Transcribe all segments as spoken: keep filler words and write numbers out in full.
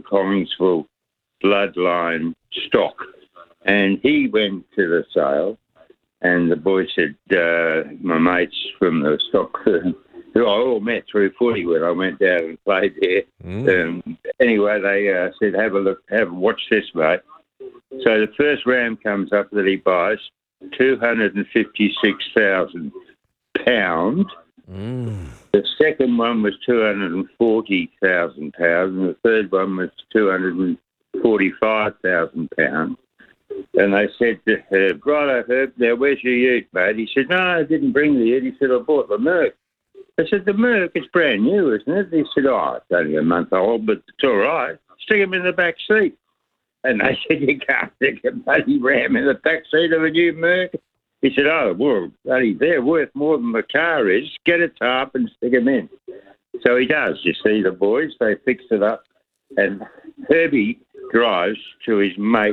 Collinsville bloodline stock. And he went to the sale, and the boy said, uh, my mates from the stock firm, who I all met through footy when I went down and played there. Mm. Um, anyway, they uh, said, have a look, have watch this, mate. So the first ram comes up that he buys, two hundred fifty-six thousand pounds. Mm. The second one was two hundred forty thousand pounds, and the third one was two hundred forty-five thousand pounds. And they said to Herb, righto, Herb, now where's your ute, mate? He said, no, I didn't bring the ute. He said, I bought the Merc. I said, the Merc is brand new, isn't it? He said, oh, it's only a month old, but it's all right. Stick him in the back seat. And they said, you can't stick a bloody ram in the back seat of a new Merc. He said, oh, well, bloody, they're worth more than the car is. Get a tarp and stick them in. So he does. You see the boys, they fix it up. And Herbie drives to his mate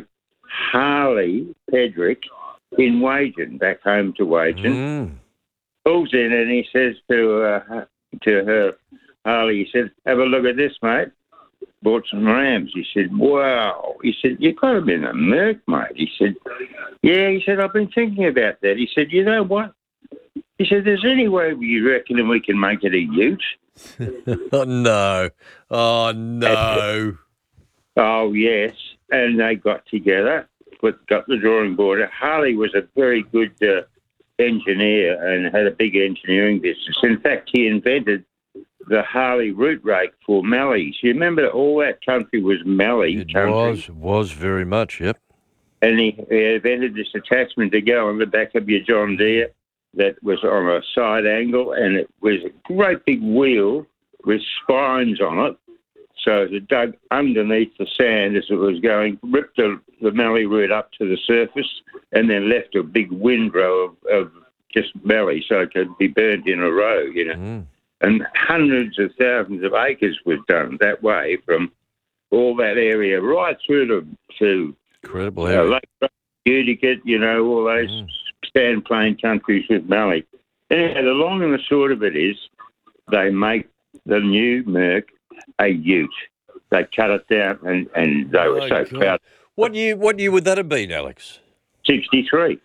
Harley Pedrick in Wagen, back home to Wagen. Mm. Pulls in and he says to uh, to her, Harley, he said, have a look at this, mate. Bought some rams. He said, wow. He said, you've got them in a Merc, mate. He said, yeah. He said, I've been thinking about that. He said, you know what? He said, there's any way you reckon we can make it a ute? Oh, no. Oh, no. Oh, yes. And they got together, put, got the drawing board. Harley was a very good uh, engineer and had a big engineering business. In fact, he invented the Harley root rake for Mallees. You remember all that country was Mallee It country? was, was very much, yep. And he, he invented this attachment to go on the back of your John Deere that was on a side angle, and it was a great big wheel with spines on it. So it dug underneath the sand as it was going, ripped the, the mallee root up to the surface, and then left a big windrow of, of just mallee so it could be burnt in a row, you know. Mm. And hundreds of thousands of acres was done that way from all that area right through to, to Incredible uh, area. Lake Utica, you know, all those Mm. sand plain countries with mallee. Anyway, the long and the short of it is they make the new Merc a ute. They cut it down and, and they were Oh, so God. proud. What year, what year would that have been, Alex? sixty-three.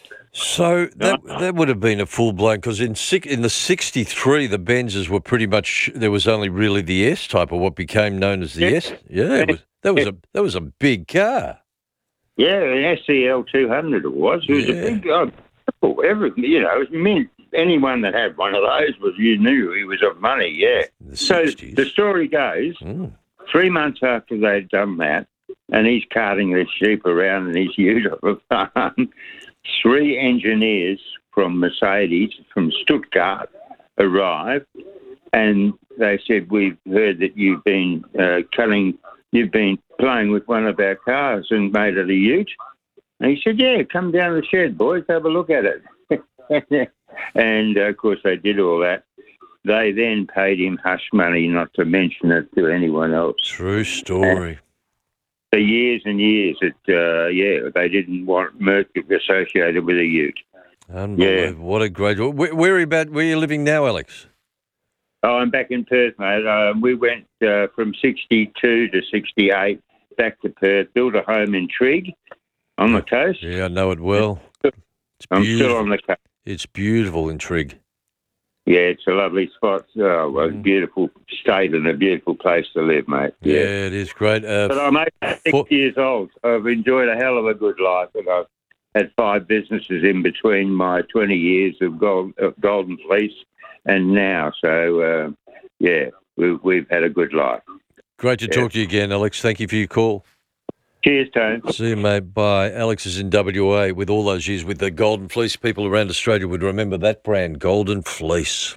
So that that would have been a full blown, because in six, in the sixty-three the Benzes were pretty much, there was only really the S type, or what became known as the Yeah. S. Yeah, it was, that was a that was a big car. Yeah, an S C L two hundred it was. It was Yeah. a big, oh, everything, you know, it meant anyone that had one of those was, you knew he was of money, yeah. In the So sixties. the story goes, Mm. three months after they'd done that, and he's carting the sheep around in his ute on the farm, three engineers from Mercedes, from Stuttgart, arrived, and they said, we've heard that you've been uh, cutting, you've been playing with one of our cars and made it a ute. And he said, yeah, come down the shed, boys, have a look at it. And, uh, of course, they did all that. They then paid him hush money not to mention it to anyone else. True story. For years and years, it, uh, yeah, they didn't want Merc associated with a ute. Unbelievable. What a great... Where, where, are you about, where are you living now, Alex? Oh, I'm back in Perth, mate. Uh, we went uh, from sixty-two to sixty-eight back to Perth, built a home in Trigg on the coast. Yeah, I know it well. It's I'm beautiful. still on the coast. It's beautiful in Trigg. Yeah, it's a lovely spot. Oh, a Mm. beautiful state and a beautiful place to live, mate. Yeah, Yeah. it is great. Uh, But I'm eighty-six for- years old. I've enjoyed a hell of a good life, and I've had five businesses in between my twenty years of, gold, of Golden Fleece and now. So, uh, yeah, we've, we've had a good life. great to yeah. talk to you again, Alex. Thank you for your call. Cheers, Tone. See you, mate. Bye. Alex is in W A with all those years with the Golden Fleece. People around Australia would remember that brand, Golden Fleece.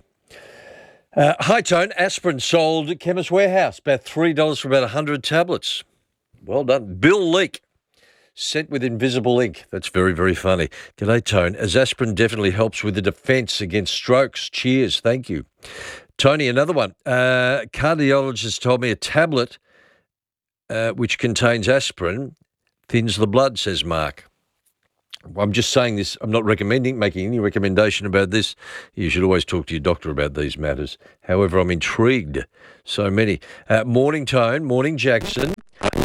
Uh, hi, Tone. Aspirin sold at Chemist Warehouse. About three dollars for about one hundred tablets. Well done. Bill Leak. Sent with invisible ink. That's very, very funny. G'day, Tone. As aspirin definitely helps with the defence against strokes. Cheers. Thank you. Tony, another one. Uh, cardiologist told me a tablet uh, which contains aspirin thins the blood, says Mark. I'm just saying this. I'm not recommending, making any recommendation about this. You should always talk to your doctor about these matters. However, I'm intrigued. So many. Uh, morning, Tone. Morning, Jackson.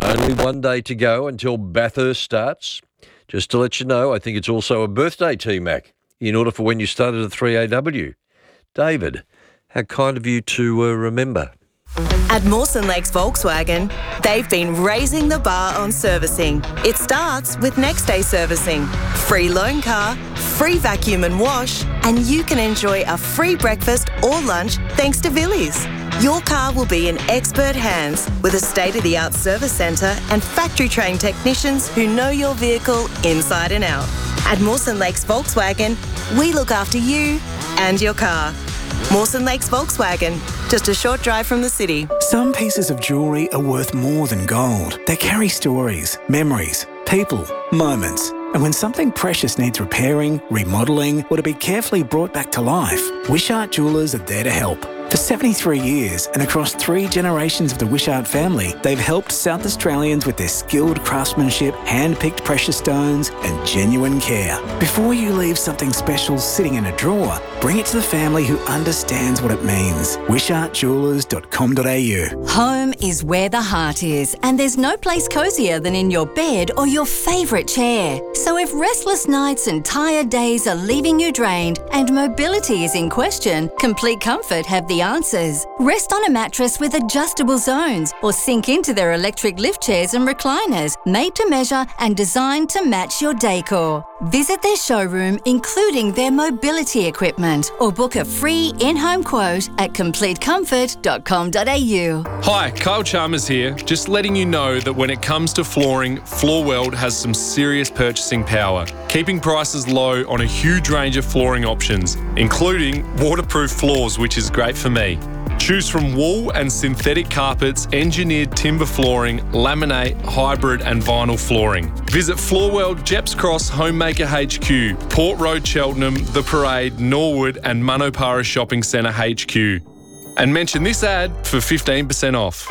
Only one day to go until Bathurst starts. Just to let you know, I think it's also a birthday, T-Mac, in order for when you started at three A W. David, how kind of you to uh, remember. At Mawson Lakes Volkswagen, they've been raising the bar on servicing. It starts with next day servicing, free loan car, free vacuum and wash, and you can enjoy a free breakfast or lunch thanks to Villiers. Your car will be in expert hands with a state-of-the-art service centre and factory-trained technicians who know your vehicle inside and out. At Mawson Lakes Volkswagen, we look after you and your car. Mawson Lakes Volkswagen, just a short drive from the city. Some pieces of jewellery are worth more than gold. They carry stories, memories, people, moments. And when something precious needs repairing, remodelling, or to be carefully brought back to life, Wishart Jewellers are there to help. For seventy-three years and across three generations of the Wishart family, they've helped South Australians with their skilled craftsmanship, hand-picked precious stones and genuine care. Before you leave something special sitting in a drawer, bring it to the family who understands what it means. wishart jewellers dot com dot a u. Home is where the heart is, and there's no place cosier than in your bed or your favourite chair. So if restless nights and tired days are leaving you drained and mobility is in question, Complete Comfort have the answers. Rest on a mattress with adjustable zones or sink into their electric lift chairs and recliners, made to measure and designed to match your decor. Visit their showroom, including their mobility equipment, or book a free in-home quote at complete comfort dot com dot a u. Hi, Kyle Chalmers here. Just letting you know that when it comes to flooring, Floorweld has some serious purchasing power, keeping prices low on a huge range of flooring options, including waterproof floors, which is great for me. Choose from wool and synthetic carpets, engineered timber flooring, laminate, hybrid and vinyl flooring. Visit Floorweld, Jeps Cross, Homemaker H Q, Port Road, Cheltenham, The Parade, Norwood and Manopara Shopping Centre H Q. And mention this ad for fifteen percent off.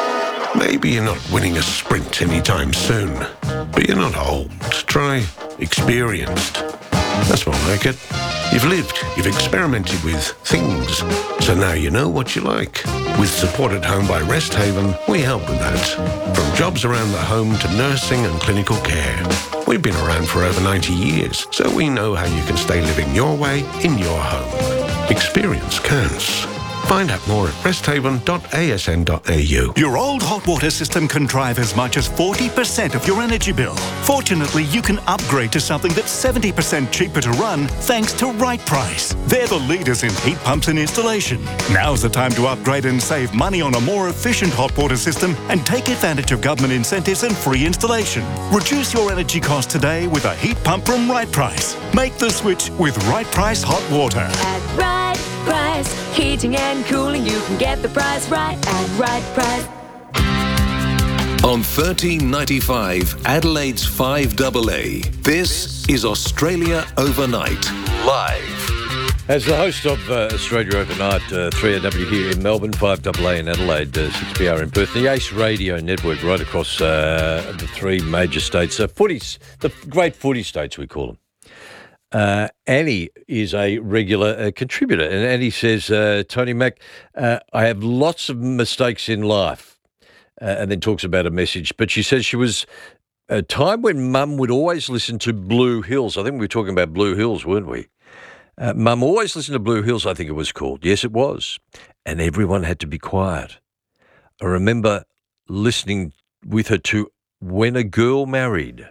Maybe you're not winning a sprint anytime soon, but you're not old. Try experienced. That's more like it. You've lived, you've experimented with things, so now you know what you like. With Support at Home by Rest Haven, we help with that. From jobs around the home to nursing and clinical care. We've been around for over ninety years, so we know how you can stay living your way in your home. Experience counts. Find out more at rest haven dot a s n dot a u. Your old hot water system can drive as much as forty percent of your energy bill. Fortunately, you can upgrade to something that's seventy percent cheaper to run thanks to Right Price. They're the leaders in heat pumps and installation. Now's the time to upgrade and save money on a more efficient hot water system and take advantage of government incentives and free installation. Reduce your energy costs today with a heat pump from Right Price. Make the switch with Right Price Hot Water. At Right Price, heating and cooling, you can get the price right at Right Price. On thirteen ninety-five, Adelaide's five A A, this is Australia Overnight, live. As the host of uh, Australia Overnight, uh, three A W here in Melbourne, five A A in Adelaide, uh, six B R in Perth, the Ace Radio Network right across uh, the three major states, uh, footies, the great footy states we call them. Uh, Annie is a regular uh, contributor, and Annie says, uh, Tony Mac, uh, I have lots of mistakes in life, uh, and then talks about a message. But she says she was a time when Mum would always listen to Blue Hills. I think we were talking about Blue Hills, weren't we? Uh, Mum always listened to Blue Hills, I think it was called. Yes, it was. And everyone had to be quiet. I remember listening with her to When a Girl Married.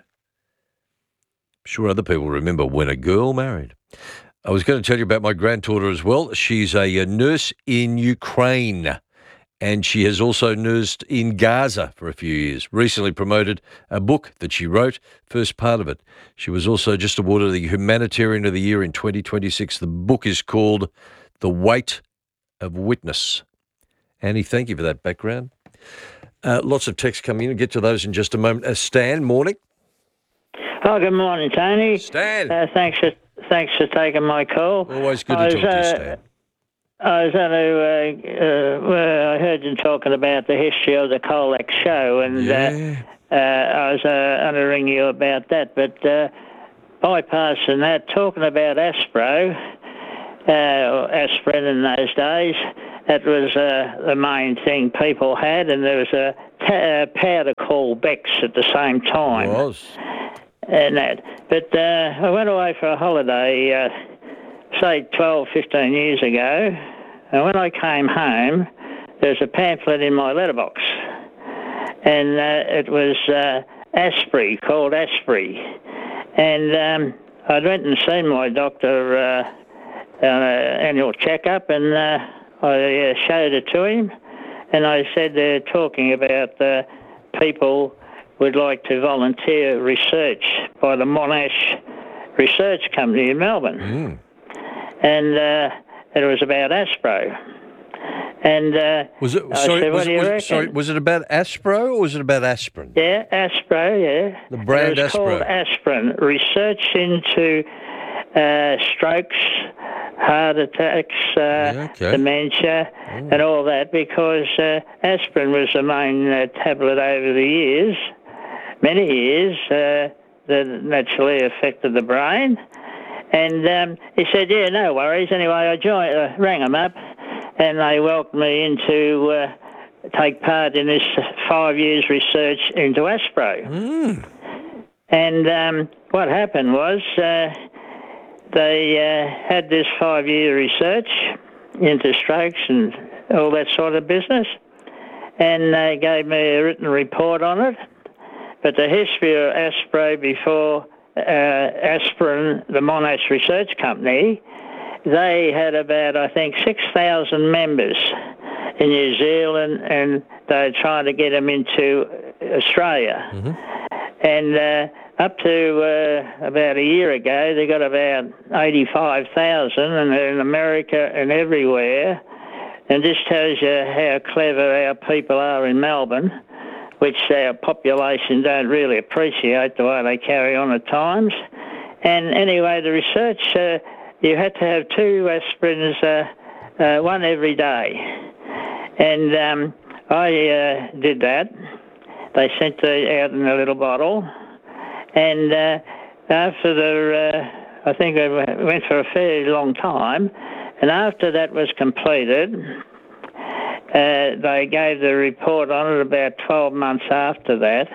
Sure other people remember When a Girl Married. I was going to tell you about my granddaughter as well. She's a, a nurse in Ukraine, and she has also nursed in Gaza for a few years. Recently promoted a book that she wrote, first part of it. She was also just awarded the Humanitarian of the Year in twenty twenty-six. The book is called The Weight of Witness. Annie, thank you for that background. Uh, lots of texts coming in. We'll get to those in just a moment. Uh, Stan, morning. Oh, good morning, Tony. Stan. Uh, thanks for thanks for taking my call. Always good to I was, talk to you, uh, Stan. I was on a, uh, uh, well, I heard you talking about the history of the Colac show, and Yeah. uh, uh, I was uh, going to ring you about that. But uh, bypassing that, talking about Aspro, uh, or aspirin in those days, that was uh, the main thing people had, and there was a ta- uh, powder called Bex at the same time. It was. And that. But uh, I went away for a holiday, uh, say twelve, fifteen years ago, and when I came home, there was a pamphlet in my letterbox, and uh, it was uh, Asprey, called Asprey. And um, I went and seen my doctor uh, on an annual checkup, and uh, I uh, showed it to him, and I said they're talking about uh, people would like to volunteer research by the Monash Research Company in Melbourne. Mm. And uh, it was about Aspro. And uh, was it? I Sorry, said, was, what do you was, reckon? sorry, was it about Aspro or was it about aspirin? Yeah, Aspro, yeah. The brand it was Aspro. called aspirin. Research into uh, strokes, heart attacks, uh, Yeah, okay. dementia, and all that, because uh, aspirin was the main uh, tablet over the years, many years, uh, that naturally affected the brain. And um, he said, yeah, no worries. Anyway, I joined, uh, rang them up, and they welcomed me in to uh, take part in this five years research into Aspro. Mm. And um, what happened was uh, they uh, had this five-year research into strokes and all that sort of business, and they gave me a written report on it. But the history of Aspro before uh, Aspirin, the Monash Research Company, they had about, I think, six thousand members in New Zealand, and they were trying to get them into Australia. Mm-hmm. And uh, up to uh, about a year ago, they got about eighty-five thousand, and they're in America and everywhere. And this tells you how clever our people are in Melbourne, which our population don't really appreciate the way they carry on at times. And anyway, the research, uh, you had to have two aspirins, uh, uh, one every day. And um, I uh, did that. They sent it out in a little bottle. And uh, after the, uh, I think it went for a fairly long time, and after that was completed, Uh, they gave the report on it about twelve months after that.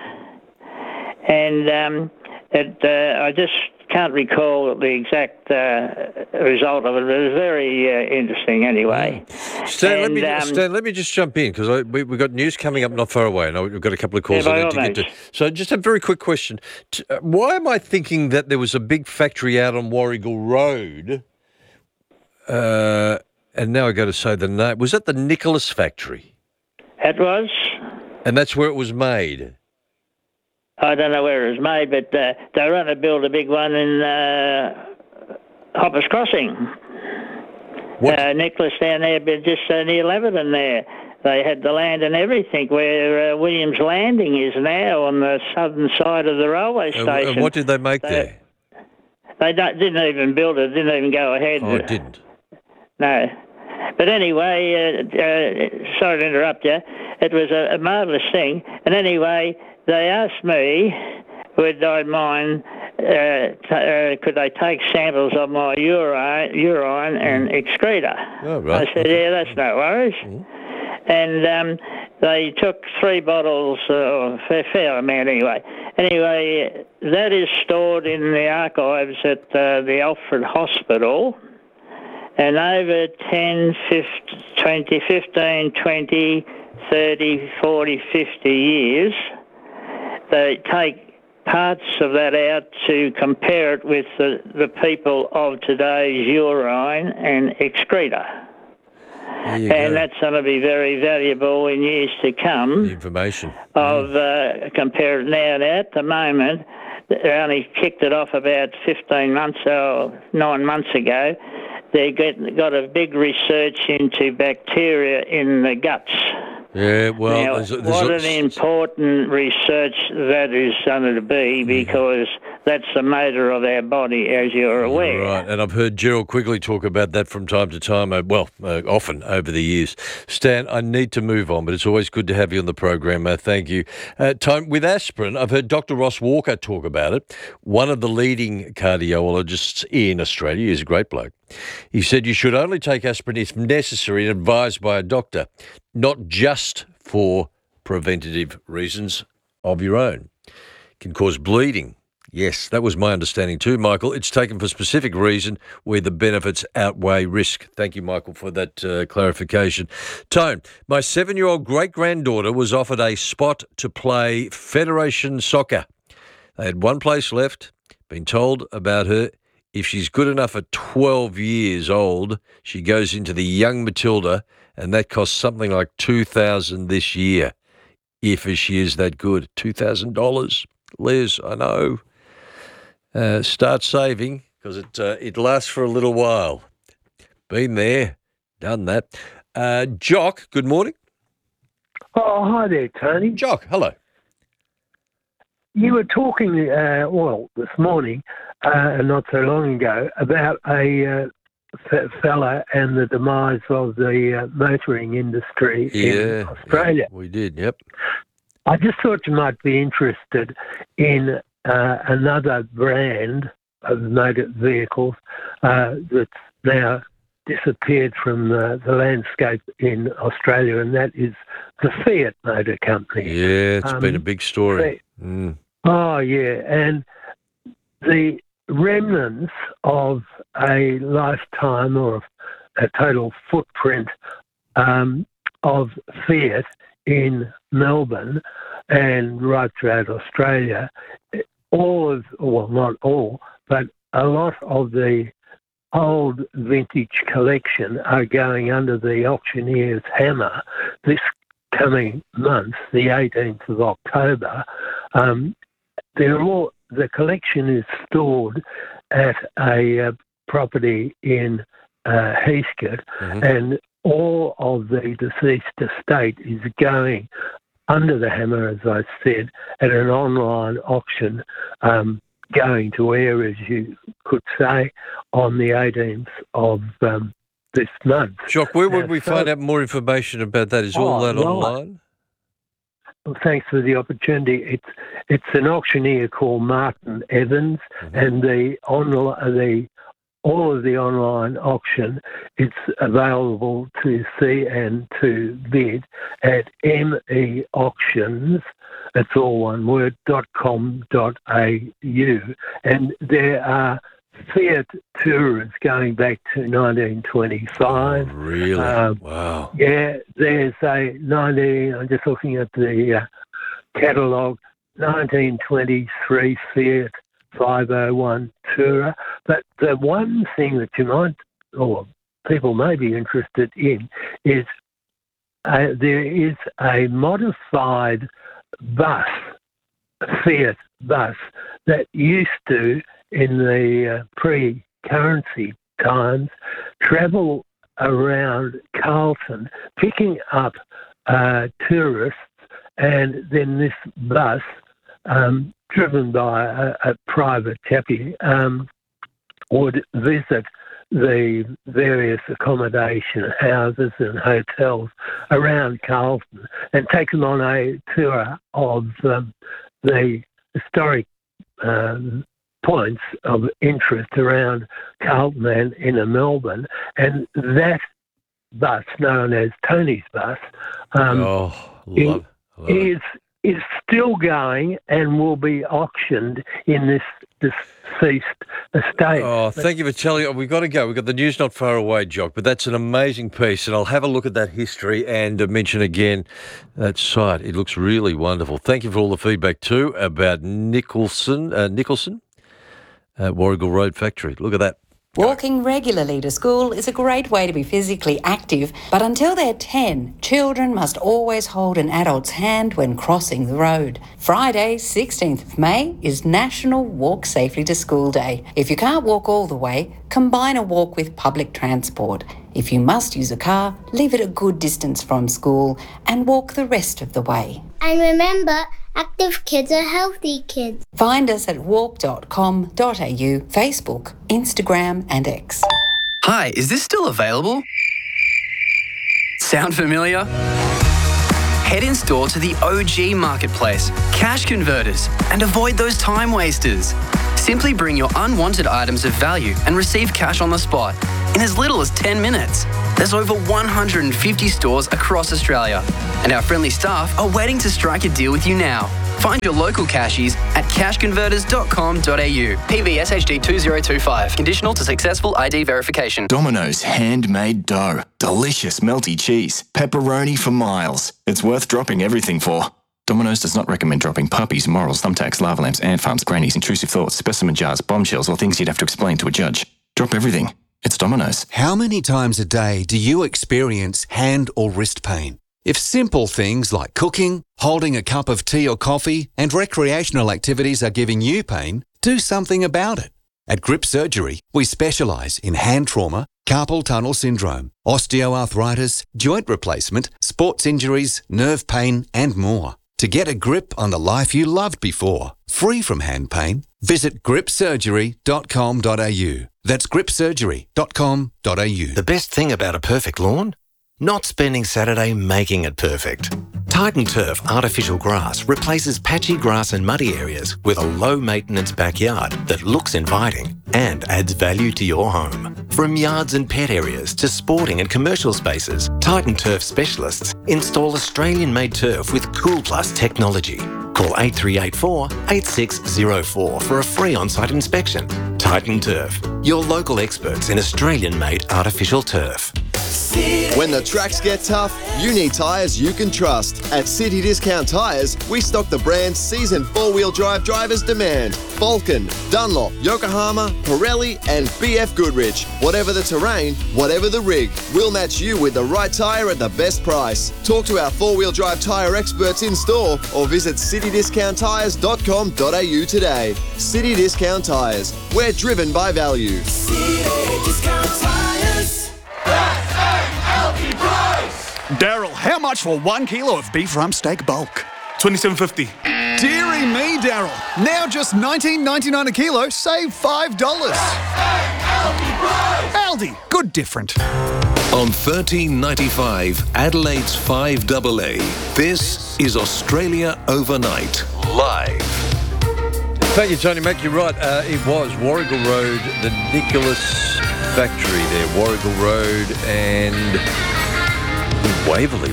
And um, it, uh, I just can't recall the exact uh, result of it, but it was very uh, interesting anyway. Stan, and, let me, um, Stan, let me just jump in, because we, we've got news coming up not far away, and we've got a couple of calls Yeah, I by need all to get to. means. So just a very quick question. T- uh, Why am I thinking that there was a big factory out on Warrigal Road, uh, and now I got to say the name, was that the Nicholas factory? It was. And that's where it was made? I don't know where it was made, but uh, they were going to build a big one in uh, Hoppers Crossing. What? Uh, Nicholas down there, but just uh, near Leverton there. They had the land and everything where uh, Williams Landing is now on the southern side of the railway Uh, station. and what did they make They- there? They don't, didn't even build it, didn't even go ahead. Oh, it didn't. No. But anyway, uh, uh, sorry to interrupt you, it was a, a marvellous thing. And anyway, they asked me, would I mind, uh, t- uh, could they take samples of my urine, urine and excreta? Oh, right. I said, yeah, that's no worries. Mm. And um, they took three bottles, uh, a fair, fair amount anyway. Anyway, that is stored in the archives at uh, the Alfred Hospital. And over ten, fifteen, twenty, fifteen, twenty, thirty, forty, fifty years, they take parts of that out to compare it with the, the people of today's urine and excreta. There you And go. that's going to be very valuable in years to come. The information. Of uh, compare it now. And at the moment, they only kicked it off about fifteen months or nine months ago. They get, got a big research into bacteria in the guts. Yeah, well, now, there's, there's what a- an important research that is going to be, because that's the motor of our body, as you're aware. Right, and I've heard Gerald Quigley talk about that from time to time, uh, well, uh, often over the years. Stan, I need to move on, but it's always good to have you on the program. Uh, thank you. Uh, time with aspirin, I've heard Doctor Ross Walker talk about it, one of the leading cardiologists in Australia. He's a great bloke. He said you should only take aspirin if necessary and advised by a doctor, not just for preventative reasons of your own. Can cause bleeding. Yes, that was my understanding too, Michael. It's taken for specific reason where the benefits outweigh risk. Thank you, Michael, for that uh, clarification. Tone, my seven-year-old great-granddaughter was offered a spot to play Federation soccer. They had one place left, been told about her. If she's good enough at twelve years old, she goes into the Young Matilda, and that costs something like two thousand dollars this year. If she is that good, two thousand dollars. Liz, I know. Uh, start saving because it uh, it lasts for a little while. Been there, done that. Uh, Jock, good morning. Oh, hi there, Tony. Jock, hello. You were talking, uh, well, this morning, uh, not so long ago, about a uh, f- fella and the demise of the uh, motoring industry Yeah, in Australia. yeah, we did, yep. I just thought you might be interested in uh, another brand of motor vehicles uh, that's now disappeared from the, the landscape in Australia, and that is the Fiat Motor Company. Yeah, it's Um, been a big story. Fiat. Mm. Oh, yeah. And the remnants of a lifetime or a total footprint um, of Fiat in Melbourne and right throughout Australia, all of, well, not all, but a lot of the old vintage collection are going under the auctioneer's hammer this coming month, the eighteenth of October. Um, they're all, the collection is stored at a uh, property in uh, Heathcote, Mm-hmm. and all of the deceased estate is going under the hammer, as I said, at an online auction um, going to air, as you could say, on the eighteenth of um, this month. Jock, where would Now, we so- find out more information about that? Is all Oh, that right. online? Well, thanks for the opportunity. It's it's an auctioneer called Martin Evans, Mm-hmm. and the online the all of the online auction, it's available to see and to bid at M E auctions. It's all one word. dot com dot a u, and there are Fiat Tourers going back to nineteen twenty-five. Really? Um, wow. Yeah, there's a nineteen. I'm just looking at the uh, catalogue. nineteen twenty-three Fiat five oh one Tourer. But the one thing that you might, or people may be interested in, is uh, there is a modified bus, Fiat bus, that used to, in the uh, pre-currency times, travel around Carlton, picking up uh, tourists, and then this bus, um, driven by a, a private chappie, um, would visit the various accommodation houses and hotels around Carlton and take them on a tour of um, the historic um, points of interest around Carlton and inner Melbourne. And that bus, known as Tony's bus, um, oh, love, love it. is is still going and will be auctioned in this deceased estate. Oh, thank you for telling us. We've got to go. We've got the news not far away, Jock, but that's an amazing piece, and I'll have a look at that history and uh, mention again that site. It looks really wonderful. Thank you for all the feedback, too, about Nicholson, uh, Nicholson at Warrigal Road Factory. Look at that. Walking regularly to school is a great way to be physically active, but until they're ten, children must always hold an adult's hand when crossing the road. Friday, sixteenth of May, is National Walk Safely to School Day. If you can't walk all the way, combine a walk with public transport. If you must use a car, leave it a good distance from school and walk the rest of the way. And remember, active kids are healthy kids. Find us at walk dot com dot a u, Facebook, Instagram and X. Hi, is this still available? Sound familiar? Head in store to the O G Marketplace, Cash Converters, and avoid those time wasters. Simply bring your unwanted items of value and receive cash on the spot in as little as ten minutes. There's over one hundred fifty stores across Australia, and our friendly staff are waiting to strike a deal with you now. Find your local cashies at cash converters dot com dot a u. P V S H D two zero two five. Conditional to successful I D verification. Domino's handmade dough. Delicious melty cheese. Pepperoni for miles. It's worth dropping everything for. Domino's does not recommend dropping puppies, morals, thumbtacks, lava lamps, ant farms, grannies, intrusive thoughts, specimen jars, bombshells, or things you'd have to explain to a judge. Drop everything. It's Domino's. How many times a day do you experience hand or wrist pain? If simple things like cooking, holding a cup of tea or coffee, and recreational activities are giving you pain, do something about it. At Grip Surgery, we specialise in hand trauma, carpal tunnel syndrome, osteoarthritis, joint replacement, sports injuries, nerve pain, and more. To get a grip on the life you loved before, free from hand pain, visit grip surgery dot com dot a u. That's grip surgery dot com dot a u. The best thing about a perfect lawn? Not spending Saturday making it perfect. Titan Turf artificial grass replaces patchy grass and muddy areas with a low-maintenance backyard that looks inviting and adds value to your home. From yards and pet areas to sporting and commercial spaces, Titan Turf specialists install Australian-made turf with Cool Plus technology. Call eight three eight four, eight six zero four for a free on-site inspection. Titan Turf, your local experts in Australian-made artificial turf. When the tracks get tough, you need tyres you can trust. At City Discount Tyres, we stock the brands seasoned four-wheel drive drivers demand. Vulcan, Dunlop, Yokohama, Pirelli and B F Goodrich. Whatever the terrain, whatever the rig, we'll match you with the right tyre at the best price. Talk to our four-wheel drive tyre experts in store or visit city discount tyres dot com dot a u today. City Discount Tyres. We're driven by value. City Discount Tyres. Daryl, how much for one kilo of beef rump steak bulk? twenty-seven fifty. Deary me, Daryl. Now just nineteen ninety-nine a kilo, save five dollars. Aldi, good different. On thirteen ninety-five, Adelaide's five double A, this is Australia Overnight, live. Thank you, Tony Mack. You're right. Uh, it was Warrigal Road, the Nicholas factory there. Warrigal Road and Waverley.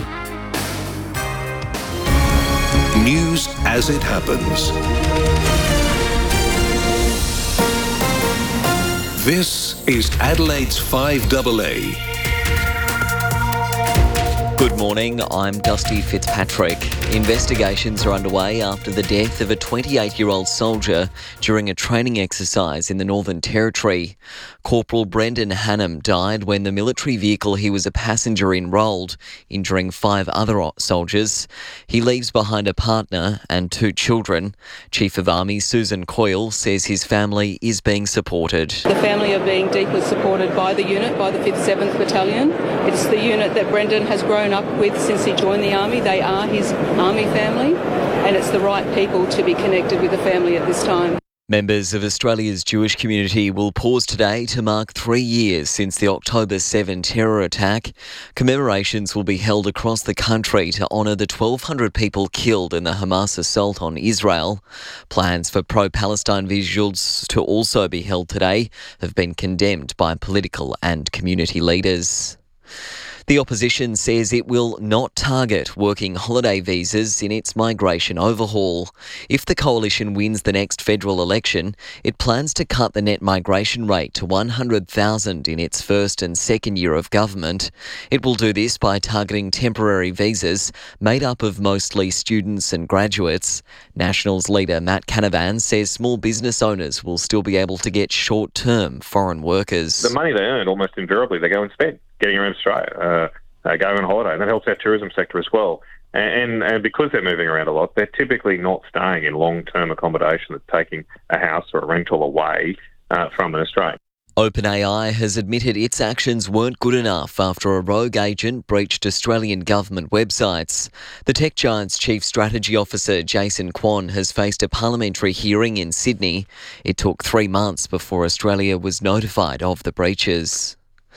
News as it happens. This is Adelaide's five double A. Good morning, I'm Dusty Fitzpatrick. Investigations are underway after the death of a twenty-eight-year-old soldier during a training exercise in the Northern Territory. Corporal Brendan Hannam died when the military vehicle he was a passenger in rolled, injuring five other soldiers. He leaves behind a partner and two children. Chief of Army Susan Coyle says his family is being supported. The family are being deeply supported by the unit, by the fifth seventh Battalion. It's the unit that Brendan has grown up with since he joined the Army. They are his Army family, and it's the right people to be connected with the family at this time. Members of Australia's Jewish community will pause today to mark three years since the October seventh terror attack. Commemorations will be held across the country to honour the twelve hundred people killed in the Hamas assault on Israel. Plans for pro-Palestine visuals to also be held today have been condemned by political and community leaders. The opposition says it will not target working holiday visas in its migration overhaul. If the coalition wins the next federal election, it plans to cut the net migration rate to one hundred thousand in its first and second year of government. It will do this by targeting temporary visas made up of mostly students and graduates. Nationals leader Matt Canavan says small business owners will still be able to get short-term foreign workers. The money they earn, almost invariably, they go and spend getting around Australia, uh, uh, going on holiday. And that helps our tourism sector as well. And, and, and because they're moving around a lot, they're typically not staying in long-term accommodation that's taking a house or a rental away uh, from an Australian. OpenAI has admitted its actions weren't good enough after a rogue agent breached Australian government websites. The tech giant's chief strategy officer, Jason Kwan, has faced a parliamentary hearing in Sydney. It took three months before Australia was notified of the breaches.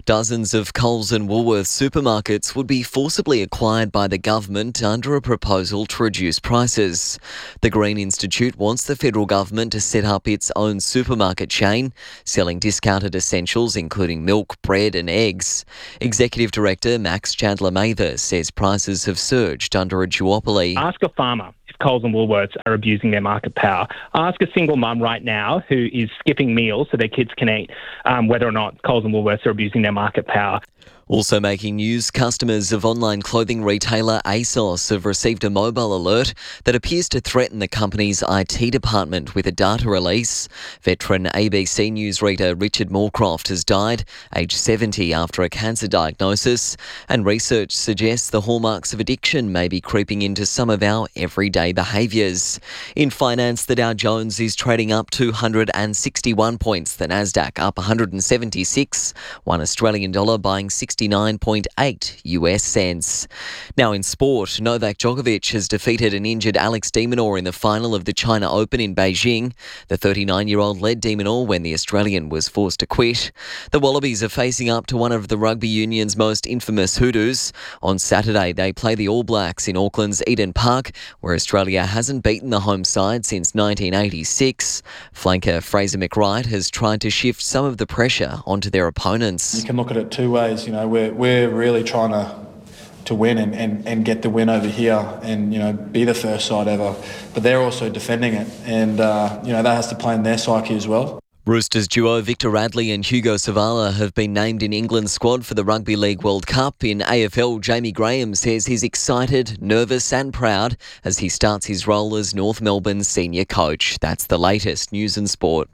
Dozens of Coles and Woolworths supermarkets would be forcibly acquired by the government under a proposal to reduce prices. The Green Institute wants the federal government to set up its own supermarket chain, selling discounted essentials including milk, bread and eggs. Executive Director Max Chandler-Mather says prices have surged under a duopoly. Ask a farmer if Coles and Woolworths are abusing their market power. Ask a single mum right now who is skipping meals so their kids can eat um, whether or not Coles and Woolworths are abusing their market power. Also making news, customers of online clothing retailer ASOS have received a mobile alert that appears to threaten the company's I T department with a data release. Veteran A B C News reader Richard Moorcroft has died, aged seventy, after a cancer diagnosis, and research suggests the hallmarks of addiction may be creeping into some of our everyday behaviours. In finance, the Dow Jones is trading up two hundred sixty-one points, the Nasdaq up one hundred seventy-six, one Australian dollar buying sixty-nine point eight US cents. Now in sport, Novak Djokovic has defeated an injured Alex de Minaur in the final of the China Open in Beijing. The thirty-nine-year-old led de Minaur when the Australian was forced to quit. The Wallabies are facing up to one of the rugby union's most infamous hoodoos. On Saturday, they play the All Blacks in Auckland's Eden Park, where Australia hasn't beaten the home side since nineteen eighty-six. Flanker Fraser McWright has tried to shift some of the pressure onto their opponents. You can look at it two ways. You know, we're we're really trying to to win and, and, and get the win over here and, you know, be the first side ever. But they're also defending it, and uh, you know, that has to play in their psyche as well. Roosters duo Victor Radley and Hugo Savala have been named in England's squad for the Rugby League World Cup. In A F L, Jamie Graham says he's excited, nervous and proud as he starts his role as North Melbourne's senior coach. That's the latest news and sport.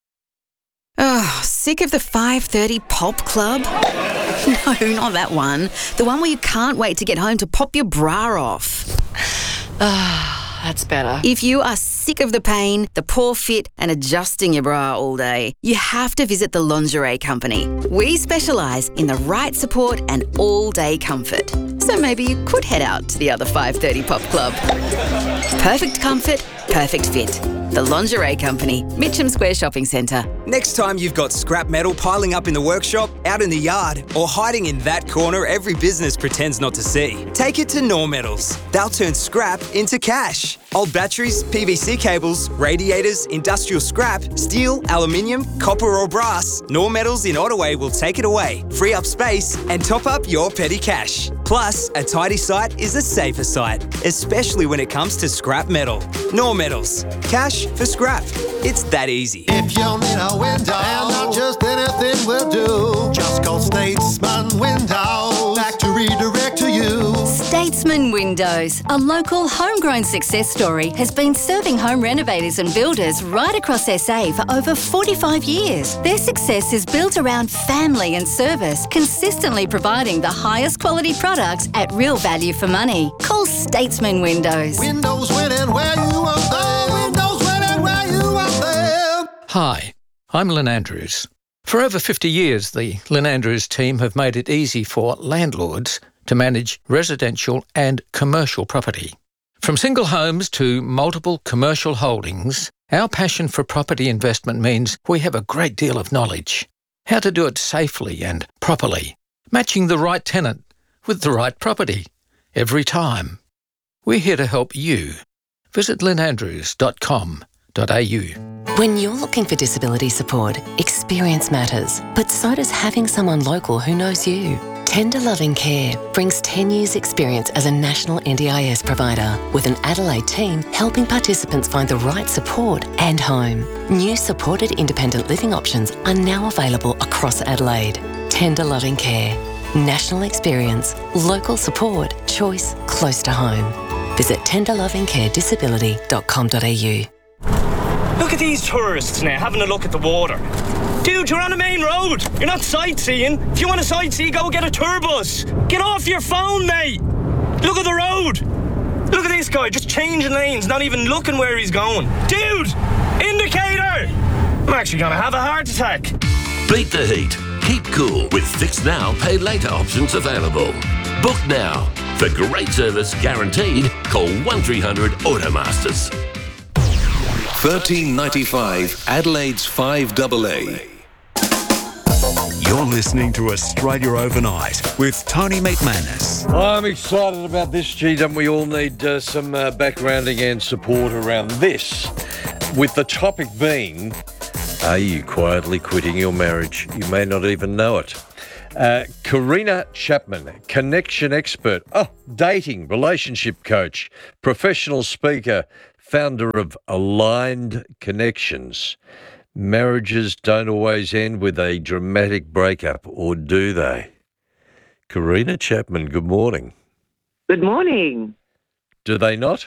Oh, sick of the five thirty pop club? No, not that one. The one where you can't wait to get home to pop your bra off. Ah, that's better. If you are sick of the pain, the poor fit and adjusting your bra all day, you have to visit the Lingerie Company. We specialise in the right support and all-day comfort. So maybe you could head out to the other five thirty pop club. Perfect comfort, perfect fit. The Lingerie Company, Mitcham Square Shopping Centre. Next time you've got scrap metal piling up in the workshop, out in the yard, or hiding in that corner every business pretends not to see, take it to Nor Metals. They'll turn scrap into cash. Old batteries, P V C cables, radiators, industrial scrap, steel, aluminium, copper or brass, Nor Metals in Ottaway will take it away, free up space and top up your petty cash. Plus, a tidy site is a safer site, especially when it comes to scrap metal. Nor Metals. Cash for scrap. It's that easy. If you need a window, and not just anything will do, just call Statesman Windows. Factory direct to you. Statesman Windows, a local homegrown success story, has been serving home renovators and builders right across S A for over forty-five years. Their success is built around family and service, consistently providing the highest quality products at real value for money. Call Statesman Windows. Windows winning where you want them. Windows winning where you want them. Hi, I'm Lynn Andrews. For over fifty years, the Lynn Andrews team have made it easy for landlords to manage residential and commercial property. From single homes to multiple commercial holdings, our passion for property investment means we have a great deal of knowledge. How to do it safely and properly, matching the right tenant with the right property every time. We're here to help you. Visit lynn andrews dot com dot a u. When you're looking for disability support, experience matters, but so does having someone local who knows you. Tender Loving Care brings ten years experience as a national N D I S provider with an Adelaide team helping participants find the right support and home. New supported independent living options are now available across Adelaide. Tender Loving Care. National experience, local support, choice close to home. Visit tender loving care disability dot com dot a u. Look at these tourists now having a look at the water. Dude, you're on a main road. You're not sightseeing. If you want to sightsee, go get a tour bus. Get off your phone, mate. Look at the road. Look at this guy just changing lanes, not even looking where he's going. Dude, indicator. I'm actually going to have a heart attack. Beat the heat. Keep cool with Fix Now, Pay Later options available. Book now. For great service guaranteed, call one three hundred Automasters. thirteen ninety-five Adelaide's five double A. You're listening to Australia Overnight with Tony McManus. I'm excited about this, G. Don't we all need uh, some uh, backgrounding and support around this? With the topic being, are you quietly quitting your marriage? You may not even know it. Uh, Karina Chapman, connection expert, oh, dating, relationship coach, professional speaker, founder of Aligned Connections. Marriages don't always end with a dramatic breakup, or do they? Karina Chapman, good morning. Good morning. Do they not?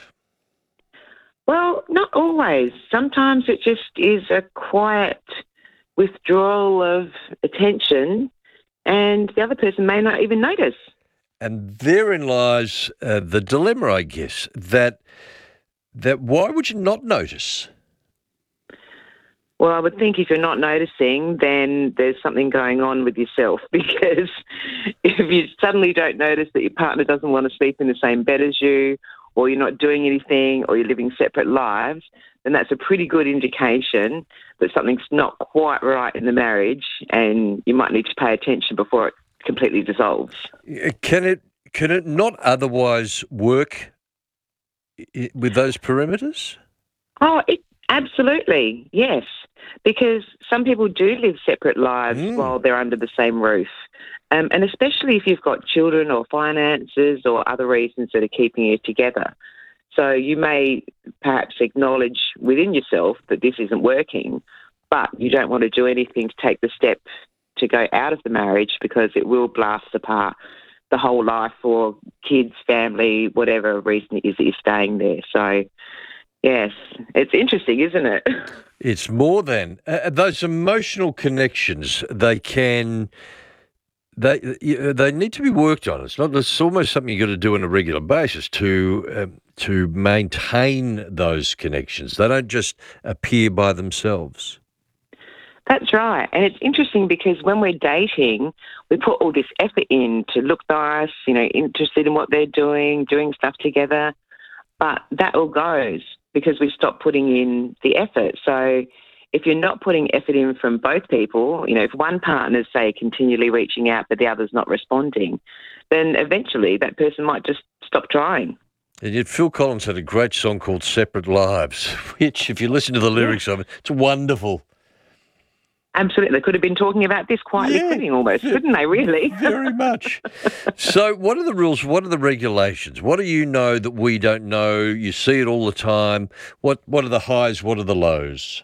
Well, not always. Sometimes it just is a quiet withdrawal of attention and the other person may not even notice. And therein lies uh, the dilemma, I guess, that that why would you not notice? Well, I would think if you're not noticing, then there's something going on with yourself, because if you suddenly don't notice that your partner doesn't want to sleep in the same bed as you, or you're not doing anything, or you're living separate lives, then that's a pretty good indication that something's not quite right in the marriage, and you might need to pay attention before it completely dissolves. Can it can it not otherwise work i- with those perimeters? Oh, it, absolutely, yes. Because some people do live separate lives Mm. while they're under the same roof. Um, and especially if you've got children or finances or other reasons that are keeping you together. So you may perhaps acknowledge within yourself that this isn't working, but you don't want to do anything to take the step to go out of the marriage, because it will blast apart the whole life for kids, family, whatever reason it is that you're staying there. So, yes, it's interesting, isn't it? It's more than uh, those emotional connections. They can, they they need to be worked on. It's not. It's almost something you got to do on a regular basis to um, to maintain those connections. They don't just appear by themselves. That's right. And it's interesting because when we're dating, we put all this effort in to look nice, you know, interested in what they're doing, doing stuff together. But that all goes because we stop putting in the effort. So if you're not putting effort in from both people, you know, if one partner's, say, continually reaching out but the other's not responding, then eventually that person might just stop trying. And yet Phil Collins had a great song called Separate Lives, which, if you listen to the lyrics of it, it's wonderful. Absolutely. They could have been talking about this quietly Yeah. quitting almost, couldn't they, really? Very much. So what are the rules? What are the regulations? What do you know that we don't know? You see it all the time. What What are the highs? What are the lows?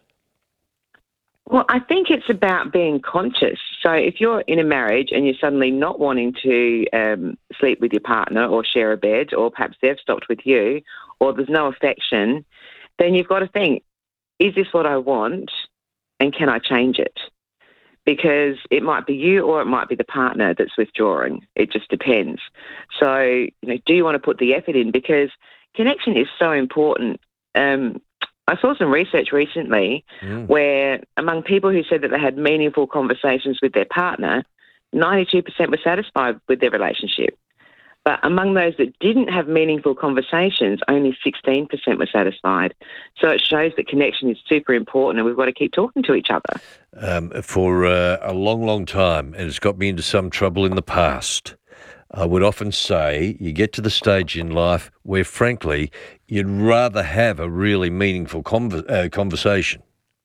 Well, I think it's about being conscious. So if you're in a marriage and you're suddenly not wanting to um, sleep with your partner or share a bed, or perhaps they've stopped with you, or there's no affection, then you've got to think, is this what I want? And can I change it? Because it might be you or it might be the partner that's withdrawing. It just depends. So, you know, do you want to put the effort in? Because connection is so important. Um, I saw some research recently Mm. where among people who said that they had meaningful conversations with their partner, ninety-two percent were satisfied with their relationship. But among those that didn't have meaningful conversations, only sixteen percent were satisfied. So it shows that connection is super important and we've got to keep talking to each other. Um, for uh, a long, long time, and it's got me into some trouble in the past, I would often say you get to the stage in life where, frankly, you'd rather have a really meaningful conver- uh, conversation.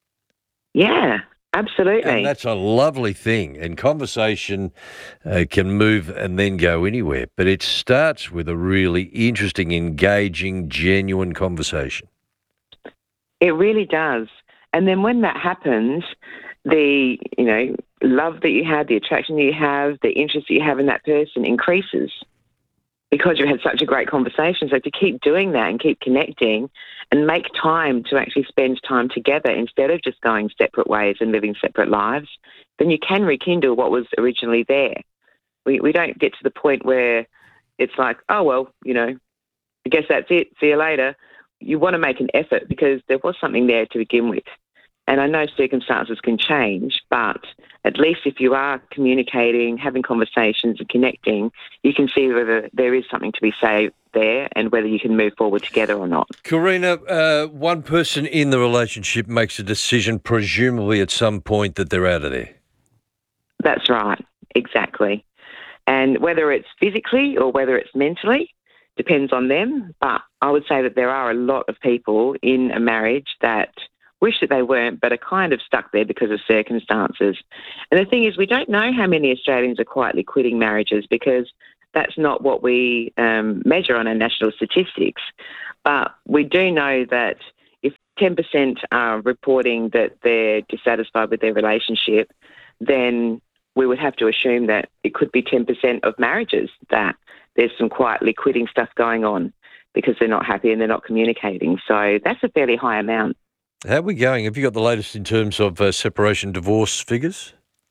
Yeah, absolutely. And that's a lovely thing. And conversation uh, can move and then go anywhere. But it starts with a really interesting, engaging, genuine conversation. It really does. And then when that happens, the, you know, love that you have, the attraction that you have, the interest that you have in that person increases because you had such a great conversation. So to keep doing that and keep connecting and make time to actually spend time together instead of just going separate ways and living separate lives, then you can rekindle what was originally there. We we don't get to the point where it's like, oh, well, you know, I guess that's it. See you later. You want to make an effort because there was something there to begin with. And I know circumstances can change, but at least if you are communicating, having conversations and connecting, you can see whether there is something to be said there and whether you can move forward together or not. Karina, uh, one person in the relationship makes a decision, presumably at some point, that they're out of there. That's right, exactly. And whether it's physically or whether it's mentally, depends on them. But I would say that there are a lot of people in a marriage that wish that they weren't, but are kind of stuck there because of circumstances. And the thing is, we don't know how many Australians are quietly quitting marriages because that's not what we um, measure on our national statistics. But we do know that if ten percent are reporting that they're dissatisfied with their relationship, then we would have to assume that it could be ten percent of marriages that there's some quietly quitting stuff going on because they're not happy and they're not communicating. So that's a fairly high amount. How are we going? Have you got the latest in terms of uh, separation divorce figures?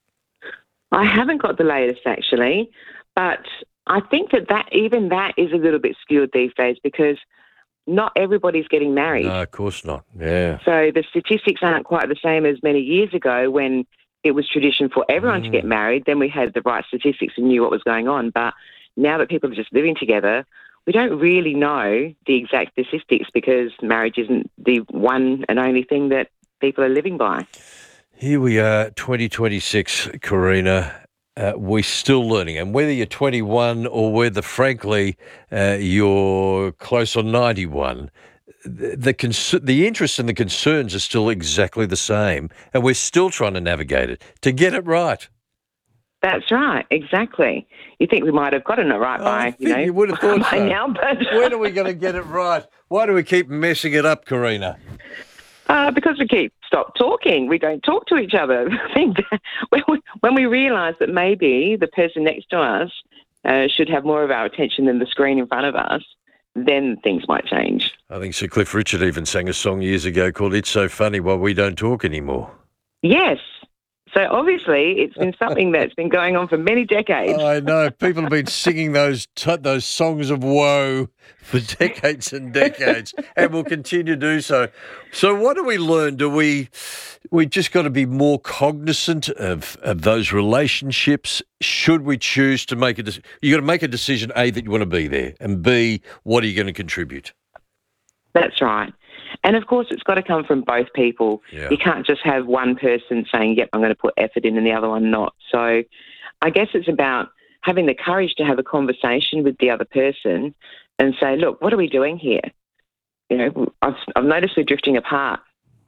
I haven't got the latest, actually, but I think that, that even that is a little bit skewed these days because not everybody's getting married. No, of course not. Yeah. So the statistics aren't quite the same as many years ago when it was tradition for everyone mm. to get married. Then we had the right statistics and knew what was going on. But now that people are just living together, we don't really know the exact statistics because marriage isn't the one and only thing that people are living by. Here we are, twenty twenty-six, Karina. Uh, we're still learning. And whether you're twenty-one or whether, frankly, uh, you're close on ninety-one, the, the, cons- the interest and the concerns are still exactly the same. And we're still trying to navigate it to get it right. That's right, exactly. You think we might have gotten it right by, I you know, you would have thought by so. now, but when are we going to get it right? Why do we keep messing it up, Karina? Uh, because we keep stop talking. We don't talk to each other. I think that when we, when we realise that maybe the person next to us uh, should have more of our attention than the screen in front of us, then things might change. I think Sir Cliff Richard even sang a song years ago called "It's So Funny Why We Don't Talk Anymore." Yes. So obviously it's been something that's been going on for many decades. I know. People have been singing those t- those songs of woe for decades and decades and will continue to do so. So what do we learn? Do we we just got to be more cognizant of, of those relationships? Should we choose to make a decision? You got to make a decision, A, that you want to be there, and B, what are you going to contribute? That's right. And of course, it's got to come from both people. Yeah. You can't just have one person saying, yep, I'm going to put effort in and the other one not. So I guess it's about having the courage to have a conversation with the other person and say, look, what are we doing here? You know, I've, I've noticed we're drifting apart.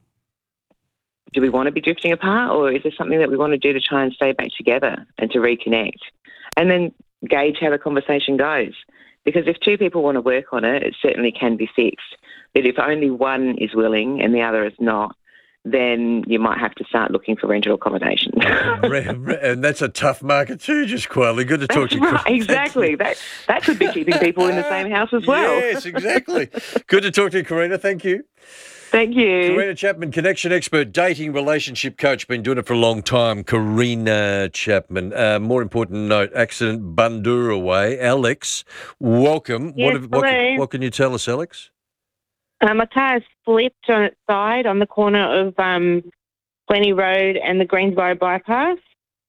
Do we want to be drifting apart, or is there something that we want to do to try and stay back together and to reconnect? And then gauge how the conversation goes. Because if two people want to work on it, it certainly can be fixed. But if only one is willing and the other is not, then you might have to start looking for rental accommodation. And that's a tough market too, just quietly. Good to That's talk to you. right, exactly. That that could be keeping people in the same house as well. Yes, exactly. Good to talk to you, Karina. Thank you. Thank you. Karina Chapman, connection expert, dating relationship coach, been doing it for a long time. Karina Chapman. Uh, more important note, accident Bundoora way. Alex, welcome. Yes, what, have, what, hello. what can you tell us, Alex? Uh, my car's flipped on its side on the corner of um, Plenty Road and the Greensboro bypass.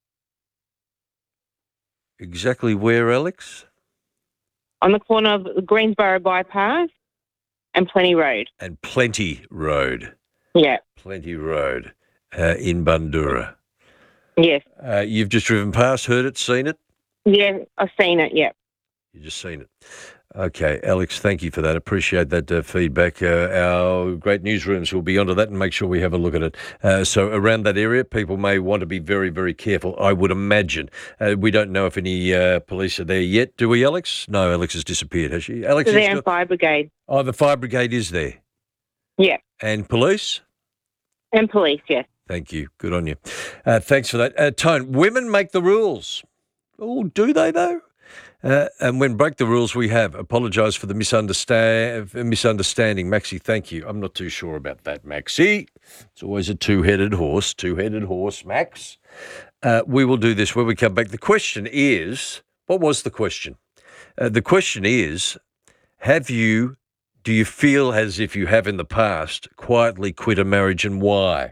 Exactly where, Alex? On the corner of the Greensboro bypass and Plenty Road. And Plenty Road. Yeah. Plenty Road uh, in Bundoora. Yes. Uh, you've just driven past, heard it, seen it? Yeah, I've seen it, yeah. You've just seen it. Okay, Alex, thank you for that. Appreciate that uh, feedback. Uh, our great newsrooms will be onto that and make sure we have a look at it. Uh, so around that area, people may want to be very, very careful, I would imagine. Uh, we don't know if any uh, police are there yet, do we, Alex? No, Alex has disappeared, has she? Alex, They're is in still... fire brigade. Oh, the fire brigade is there. Yeah. And police? And police, yes. Thank you. Good on you. Uh, thanks for that. Uh, Tone, women make the rules. Oh, do they, though? Uh, and when break the rules, we have. Apologise for the misunderstand- misunderstanding. Maxie, thank you. I'm not too sure about that, Maxie. It's always a two-headed horse, two-headed horse, Max. Uh, we will do this when we come back. The question is, what was the question? Uh, the question is, have you, do you feel as if you have in the past quietly quit a marriage, and why?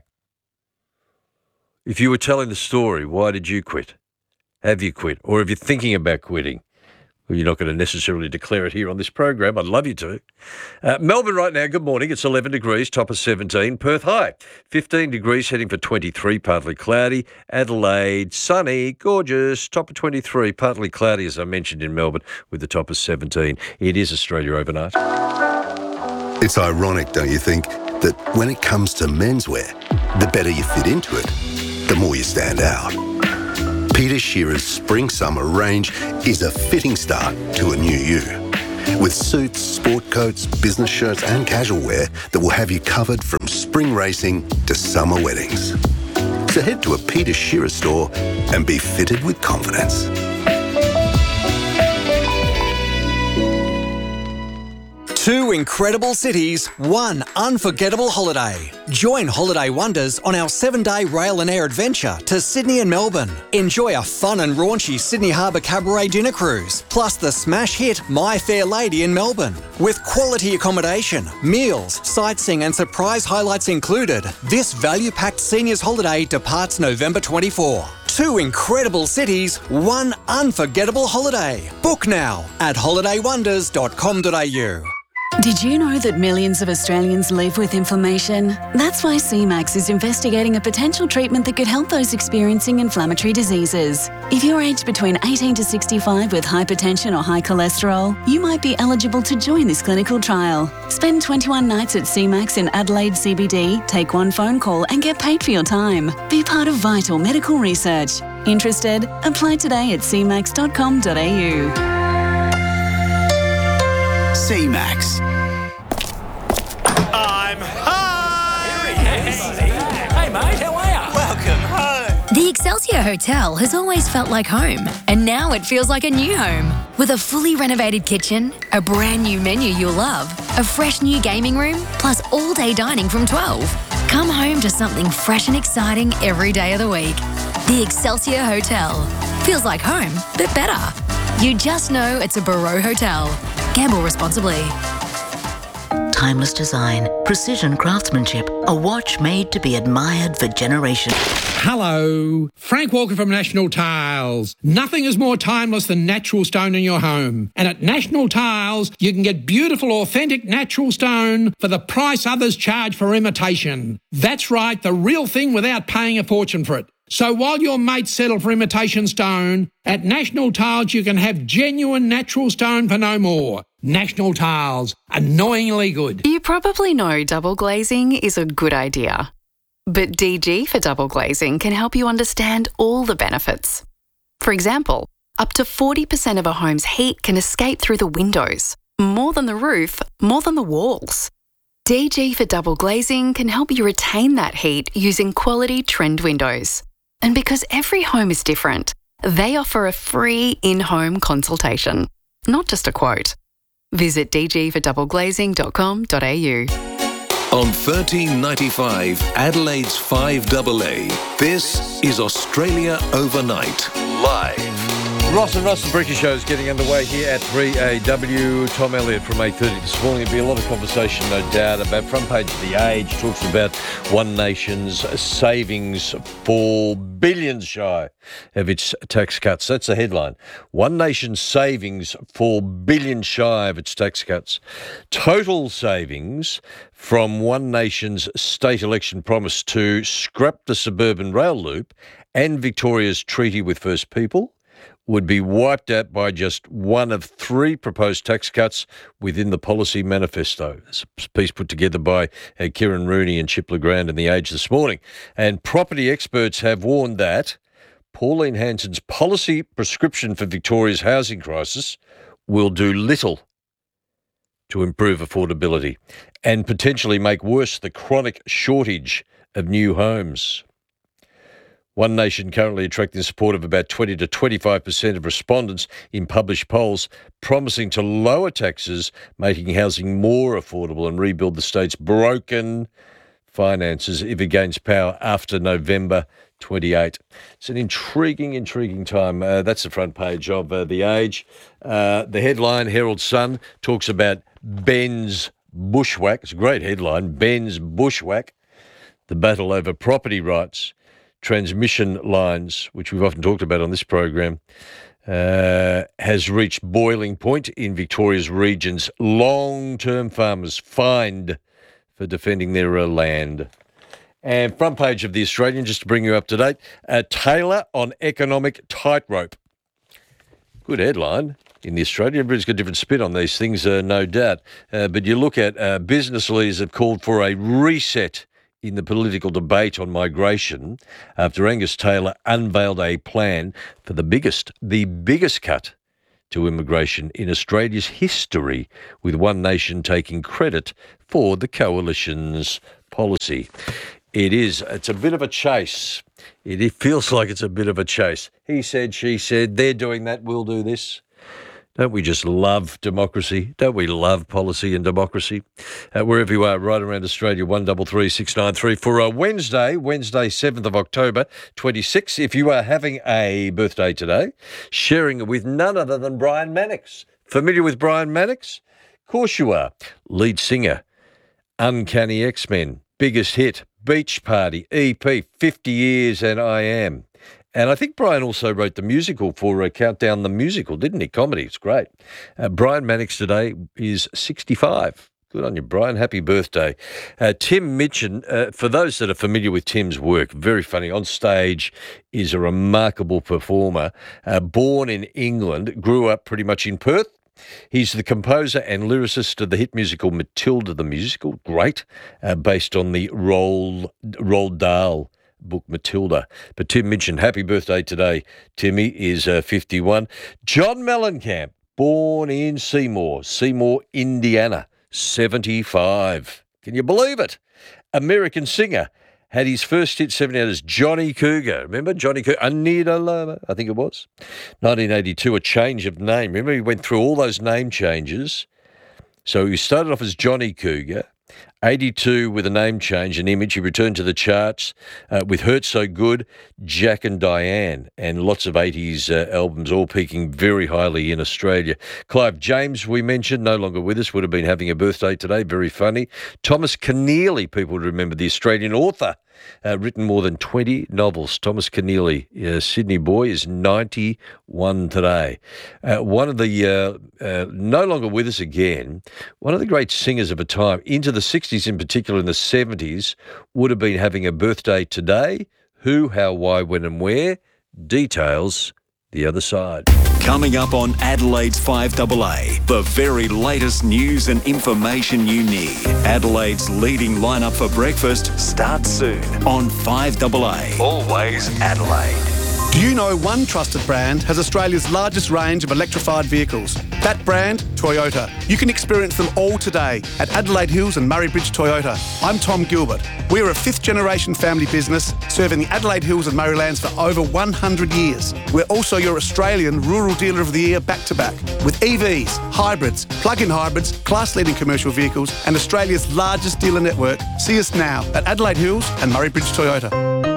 If you were telling the story, why did you quit? Have you quit? Or if you're thinking about quitting, Well, you're not going to necessarily declare it here on this program. I'd love you to. Uh, Melbourne right now, good morning. It's eleven degrees, top of seventeen. Perth high, fifteen degrees, heading for twenty-three, partly cloudy. Adelaide, sunny, gorgeous, top of twenty-three, partly cloudy, as I mentioned in Melbourne, with the top of seventeen. It is Australia Overnight. It's ironic, don't you think, that when it comes to menswear, the better you fit into it, the more you stand out. Peter Shearer's Spring-Summer range is a fitting start to a new you. With suits, sport coats, business shirts and casual wear that will have you covered from spring racing to summer weddings. So head to a Peter Shearer store and be fitted with confidence. Two incredible cities, one unforgettable holiday. Join Holiday Wonders on our seven-day rail and air adventure to Sydney and Melbourne. Enjoy a fun and raunchy Sydney Harbour Cabaret dinner cruise, plus the smash hit My Fair Lady in Melbourne. With quality accommodation, meals, sightseeing and surprise highlights included, this value-packed seniors holiday departs November twenty-fourth. Two incredible cities, one unforgettable holiday. Book now at holiday wonders dot com dot a u. Did you know that millions of Australians live with inflammation? That's why C MAX is investigating a potential treatment that could help those experiencing inflammatory diseases. If you're aged between eighteen to sixty-five with hypertension or high cholesterol, you might be eligible to join this clinical trial. Spend twenty-one nights at C MAX in Adelaide C B D, take one phone call and get paid for your time. Be part of vital medical research. Interested? Apply today at c max dot com dot a u. C MAX. I'm home! Hey mate, how are you? Welcome home! The Excelsior Hotel has always felt like home, and now it feels like a new home. With a fully renovated kitchen, a brand new menu you'll love, a fresh new gaming room, plus all-day dining from twelve. Come home to something fresh and exciting every day of the week. The Excelsior Hotel. Feels like home, but better. You just know it's a Barreau Hotel. Gamble responsibly. Timeless design, precision craftsmanship, a watch made to be admired for generations. Hello, Frank Walker from National Tiles. Nothing is more timeless than natural stone in your home. And at National Tiles, you can get beautiful, authentic natural stone for the price others charge for imitation. That's right, the real thing without paying a fortune for it. So while your mates settle for imitation stone, at National Tiles you can have genuine natural stone for no more. National Tiles, annoyingly good. You probably know double glazing is a good idea. But D G for double glazing can help you understand all the benefits. For example, up to forty percent of a home's heat can escape through the windows. More than the roof, more than the walls. D G for double glazing can help you retain that heat using quality trend windows. And because every home is different, they offer a free in-home consultation, not just a quote. Visit d g for double glazing dot com dot a u. On thirteen ninety-five, Adelaide's five A A, this is Australia Overnight, live. Ross and Russ, the Breakfast Show is getting underway here at three A W. Tom Elliott from eight thirty this morning. There'll be a lot of conversation, no doubt, about front page of The Age. Talks about One Nation's savings fall billions shy of its tax cuts. That's the headline. One Nation's savings fall billions shy of its tax cuts. Total savings from One Nation's state election promise to scrap the suburban rail loop and Victoria's treaty with First People would be wiped out by just one of three proposed tax cuts within the policy manifesto. It's a piece put together by uh, Kieran Rooney and Chip LeGrand in The Age this morning. And property experts have warned that Pauline Hanson's policy prescription for Victoria's housing crisis will do little to improve affordability and potentially make worse the chronic shortage of new homes. One Nation currently attracting the support of about twenty to twenty-five percent of respondents in published polls, promising to lower taxes, making housing more affordable and rebuild the state's broken finances if it gains power after November twenty-eighth. It's an intriguing, intriguing time. Uh, that's the front page of uh, The Age. Uh, the headline, Herald Sun, talks about Ben's bushwhack. It's a great headline, Ben's bushwhack, the battle over property rights, transmission lines, which we've often talked about on this program. uh, has reached boiling point in Victoria's region's long-term farmers fined for defending their uh, land. And front page of The Australian, just to bring you up to date, uh, Taylor on economic tightrope. Good headline in The Australian. Everybody's got a different spin on these things, uh, no doubt. Uh, but you look at uh, business leaders have called for a reset in the political debate on migration after Angus Taylor unveiled a plan for the biggest, the biggest cut to immigration in Australia's history, with One Nation taking credit for the coalition's policy. It is, it's a bit of a chase. It, it feels like it's a bit of a chase. He said, she said, they're doing that, we'll do this. Don't we just love democracy? Don't we love policy and democracy? Uh, wherever you are, right around Australia, one double three six nine three for a Wednesday, Wednesday, seventh of October, twenty-six. If you are having a birthday today, sharing it with none other than Brian Mannix. Familiar with Brian Mannix? Of course you are. Lead singer, Uncanny X-Men, biggest hit, Beach Party, E P, fifty years and I Am. And I think Brian also wrote the musical for uh, Countdown the Musical, didn't he? Comedy, it's great. Uh, Brian Mannix today is sixty-five. Good on you, Brian. Happy birthday. Uh, Tim Mitchin, uh, for those that are familiar with Tim's work, very funny. On stage, is a remarkable performer. Uh, born in England, grew up pretty much in Perth. He's the composer and lyricist of the hit musical Matilda the Musical, great, uh, based on the Roald, Roald Dahl book Matilda. But Tim Minchin, happy birthday today. Timmy is uh, fifty-one. John Mellencamp, born in Seymour, Seymour, Indiana, seventy-five. Can you believe it? American singer. Had his first hit seventy-eight as Johnny Cougar. Remember Johnny Cougar? I Need a Lover, I think it was. nineteen eighty-two, a change of name. Remember he went through all those name changes. So he started off as Johnny Cougar. eighty-two with a name change and image. He returned to the charts uh, with Hurt So Good, Jack and Diane, and lots of eighties uh, albums, all peaking very highly in Australia. Clive James, we mentioned, no longer with us, would have been having a birthday today. Very funny. Thomas Keneally, people would remember, the Australian author, uh, written more than twenty novels. Thomas Keneally, uh, Sydney boy, is ninety-one today. Uh, one of the, uh, uh, no longer with us again, one of the great singers of a time, into the sixties in particular, in the seventies, would have been having a birthday today. Who, how, why, when and where? Details the other side. Coming up on Adelaide's five A A, the very latest news and information you need. Adelaide's leading lineup for breakfast starts soon on five A A. Always Adelaide. Do you know one trusted brand has Australia's largest range of electrified vehicles? That brand, Toyota. You can experience them all today at Adelaide Hills and Murray Bridge Toyota. I'm Tom Gilbert. We're a fifth generation family business serving the Adelaide Hills and Murraylands for over one hundred years. We're also your Australian Rural Dealer of the Year back to back with E Vs, hybrids, plug-in hybrids, class-leading commercial vehicles and Australia's largest dealer network. See us now at Adelaide Hills and Murray Bridge Toyota.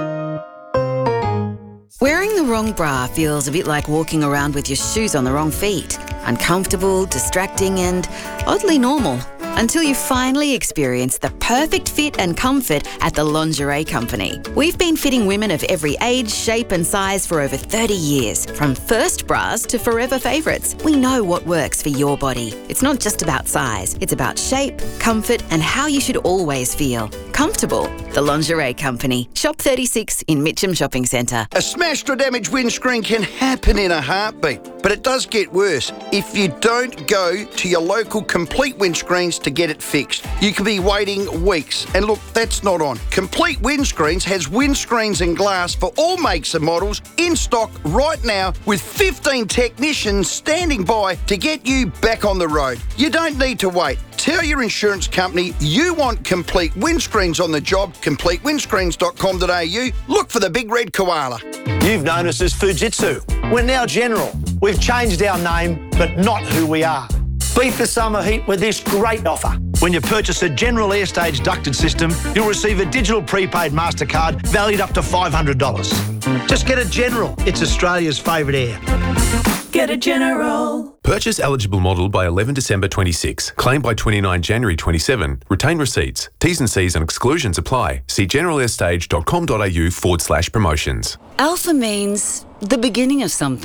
Wearing the wrong bra feels a bit like walking around with your shoes on the wrong feet. Uncomfortable, distracting and oddly normal. Until you finally experience the perfect fit and comfort at the Lingerie Company. We've been fitting women of every age, shape and size for over thirty years. From first bras to forever favourites, we know what works for your body. It's not just about size, it's about shape, comfort and how you should always feel. Comfortable. The Lingerie Company. Shop thirty-six in Mitcham Shopping Centre. A smashed or damaged windscreen can happen in a heartbeat, but it does get worse if you don't go to your local Complete Windscreens to get it fixed. You could be waiting weeks. And look, that's not on. Complete Windscreens has windscreens and glass for all makes and models in stock right now with fifteen technicians standing by to get you back on the road. You don't need to wait. Tell your insurance company you want Complete Windscreens on the job. complete windscreens dot com dot a u. Look for the big red koala. You've known us as Fujitsu. We're now General. We've changed our name, but not who we are. Beat the summer heat with this great offer. When you purchase a General Airstage ducted system, you'll receive a digital prepaid MasterCard valued up to five hundred dollars. Just get a General. It's Australia's favourite air. Get a General. Purchase eligible model by eleven December twenty-six. Claim by twenty-nine January twenty-seven. Retain receipts. T's and C's and exclusions apply. See general airstage dot com dot a u forward slash promotions. Alpha means the beginning of something.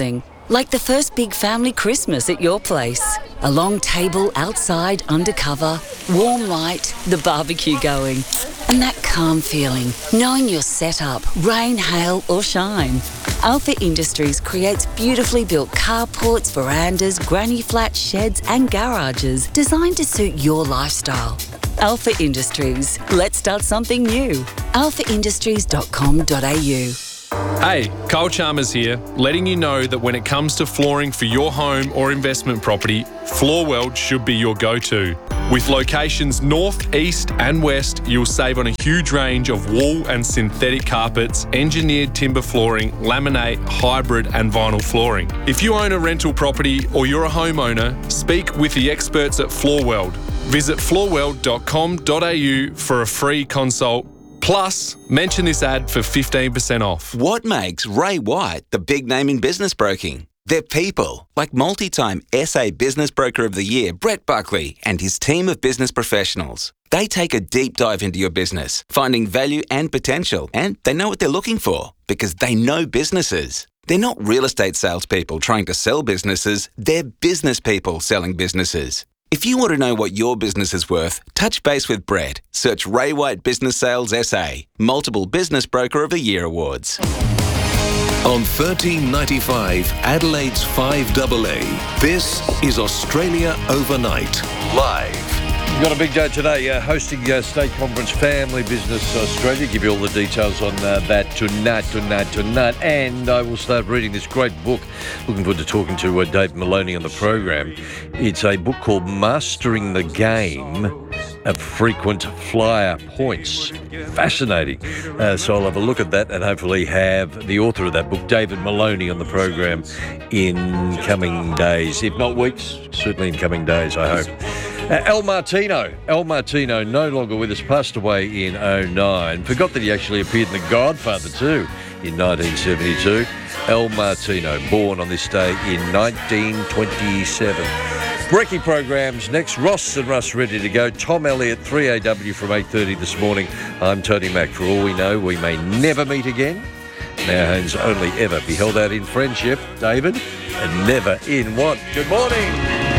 Like the first big family Christmas at your place. A long table outside, undercover, warm light, the barbecue going. And that calm feeling, knowing you're set up, rain, hail or shine. Alpha Industries creates beautifully built carports, verandas, granny flats, sheds and garages designed to suit your lifestyle. Alpha Industries. Let's start something new. alpha industries dot com dot a u. Hey, Kyle Chalmers here, letting you know that when it comes to flooring for your home or investment property, Floorweld should be your go-to. With locations north, east and west, you'll save on a huge range of wool and synthetic carpets, engineered timber flooring, laminate, hybrid and vinyl flooring. If you own a rental property or you're a homeowner, speak with the experts at Floorweld. Visit floorweld dot com dot a u for a free consult. Plus, mention this ad for fifteen percent off. What makes Ray White the big name in business broking? They're people, like multi-time S A Business Broker of the Year, Brett Buckley, and his team of business professionals. They take a deep dive into your business, finding value and potential, and they know what they're looking for because they know businesses. They're not real estate salespeople trying to sell businesses, they're business people selling businesses. If you want to know what your business is worth, touch base with Brett. Search Ray White Business Sales S A, multiple Business Broker of the Year awards. On thirteen ninety-five, Adelaide's five A A, this is Australia Overnight, live. We've got a big day today, uh, hosting uh, State Conference Family Business Australia. Give you all the details on uh, that tonight, tonight, tonight. And I will start reading this great book. Looking forward to talking to uh, Dave Maloney on the program. It's a book called Mastering the Game of Frequent Flyer Points. Fascinating. Uh, so I'll have a look at that and hopefully have the author of that book, David Maloney, on the program in coming days. If not weeks, certainly in coming days, I hope. Uh, El Martino. El Martino, no longer with us, passed away in oh nine. Forgot that he actually appeared in The Godfather too in nineteen seventy-two. El Martino, born on this day in nineteen twenty-seven. Brekkie programs next. Ross and Russ ready to go. Tom Elliott, three A W from eight thirty this morning. I'm Tony Mack. For all we know, we may never meet again. Our hands only ever be held out in friendship, David, and never in want. Good morning.